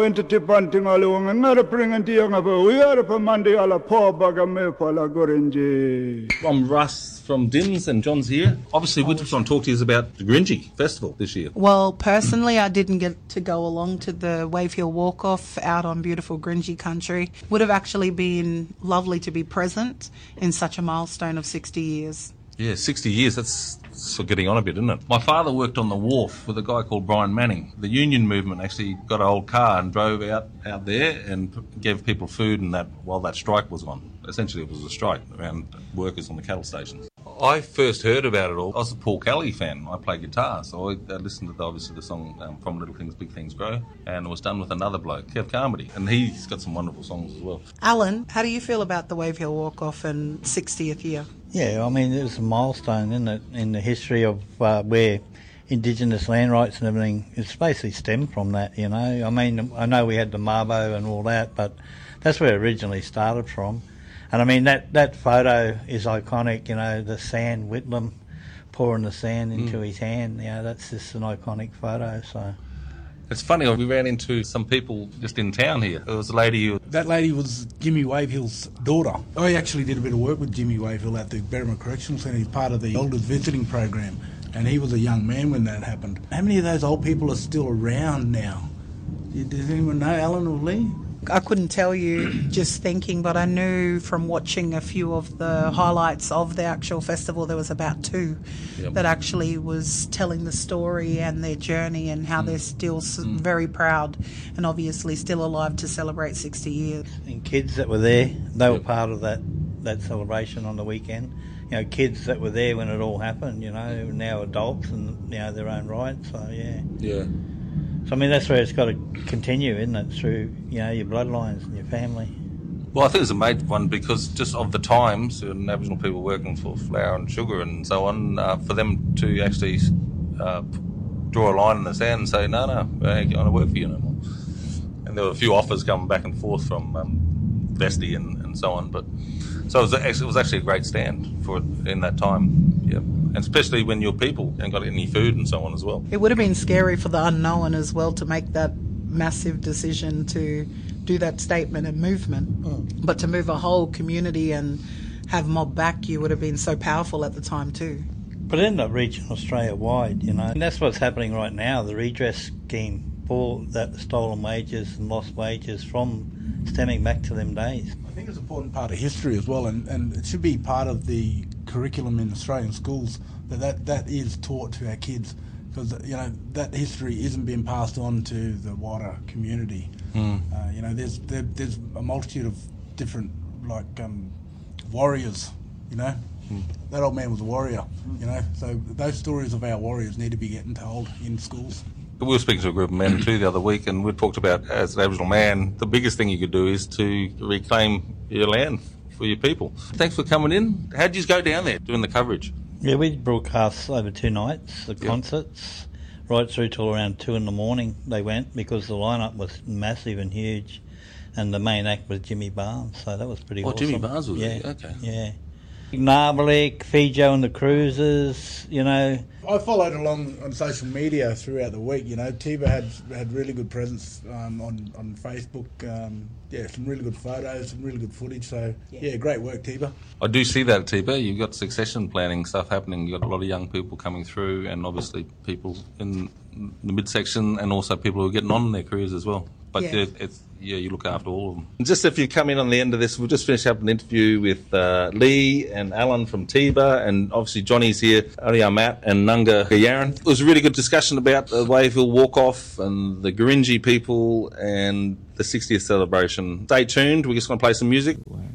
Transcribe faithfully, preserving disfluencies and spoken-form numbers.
into Tipanting along and not a bring into young of a we are a Monday a la poor bugger me for la Gorinji. I'm Russ from Dims and John's here. Obviously, we just want to talk to you about the Gringy Festival this year. Well, personally, I didn't get to go along to the Wave Hill Walk-Off out on beautiful Gringy country. Would have actually been lovely to be present in such a milestone of sixty years. Yeah, sixty years, that's sort of getting on a bit, isn't it? My father worked on the wharf with a guy called Brian Manning. The union movement actually got an old car and drove out, out there and gave people food and that while that strike was on. Essentially, it was a strike around workers on the cattle stations. I first heard about it all. I was a Paul Kelly fan. I play guitar, so I, I listened to the, obviously the song um, From Little Things Big Things Grow, and it was done with another bloke, Kev Carmody, and he's got some wonderful songs as well. Alan, how do you feel about the Wave Hill Walk-Off and sixtieth year? Yeah, I mean, it was a milestone, isn't it, in the history of uh, where Indigenous land rights and everything, it's basically stemmed from that, you know. I mean, I know we had the Mabo and all that, but that's where it originally started from. And I mean, that, that photo is iconic, you know, the sand, Whitlam pouring the sand into mm. his hand, you know, that's just an iconic photo, so... It's funny, we ran into some people just in town here. There was a lady who... That lady was Jimmy Wavehill's daughter. I actually did a bit of work with Jimmy Wavehill at the Berrima Correctional Centre. He's part of the Elders Visiting Program, and he was a young man when that happened. How many of those old people are still around now? Does anyone know, Alan or Lee? I couldn't tell you just thinking, but I knew from watching a few of the highlights of the actual festival, there was about two yep. that actually was telling the story and their journey and how mm. they're still mm. very proud and obviously still alive to celebrate sixty years. And kids that were there, they were part of that, that celebration on the weekend. You know, kids that were there when it all happened, you know, now adults and, you know, their own right, so yeah. Yeah. So, I mean, that's where it's got to continue, isn't it, through, you know, your bloodlines and your family. Well, I think it's a major one because just of the times and Aboriginal people working for flour and sugar and so on, uh, for them to actually uh, draw a line in the sand and say, no, no, I ain't going to work for you no more. And there were a few offers coming back and forth from um, Vesti and, and so on, but so it was, actually, it was actually a great stand for it in that time, yeah. And especially when your people ain't got any food and so on as well. It would have been scary for the unknown as well to make that massive decision to do that statement and movement. Mm. But to move a whole community and have mob back you would have been so powerful at the time too. But it ended up reaching Australia-wide, you know. And that's what's happening right now, the redress scheme for that stolen wages and lost wages from stemming back to them days. I think it's an important part of history as well, and, and it should be part of the curriculum in Australian schools that, that that is taught to our kids, because you know that history isn't being passed on to the wider community. Mm. Uh, you know, there's there, there's a multitude of different like um, warriors. You know, mm. that old man was a warrior. You know, so those stories of our warriors need to be getting told in schools. We were speaking to a group of men too the other week, and we talked about, as an Aboriginal man, the biggest thing you could do is to reclaim your land for your people. Thanks for coming in. How did you go down there doing the coverage? Yeah, we broadcast over two nights, the yep. concerts, right through till around two in the morning they went, because the lineup was massive and huge, and the main act was Jimmy Barnes, so that was pretty oh, awesome. Oh, Jimmy Barnes was yeah, it? Okay. Yeah. Narberlick, Fijo and the Cruisers, you know. I followed along on social media throughout the week, you know. Tiba had had really good presence um, on, on Facebook. Um, yeah, some really good photos, some really good footage. So, yeah, yeah great work, Tiba. I do see that, Tiba. You've got succession planning stuff happening. You've got a lot of young people coming through and obviously people in the midsection and also people who are getting on in their careers as well. But yeah. It, it's, yeah, you look after all of them. And just if you come in on the end of this, we'll just finish up an interview with uh, Lee and Alan from Tiba, and obviously Johnny's here, Ariya Matt and Nunga Gayaran. It was a really good discussion about the Wave Hill Walk-Off and the Gurindji people and the sixtieth celebration. Stay tuned, we're just going to play some music. Wow.